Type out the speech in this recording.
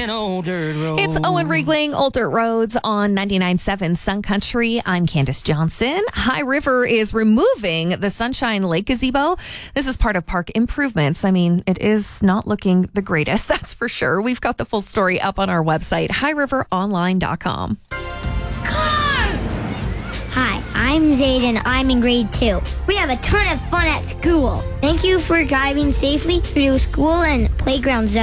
an old dirt road. It's Owen Riegling, Old Dirt Roads on 99.7 Sun Country. I'm Candace Johnson. High River is removing the Sunshine Lake gazebo. This is part of park improvements. I mean, it is not looking the greatest, that's for sure. We've got the full story up on our website, highriveronline.com. Hi, I'm Zayden. I'm in grade 2. We have a ton of fun at school. Thank you for driving safely through school and playground zone.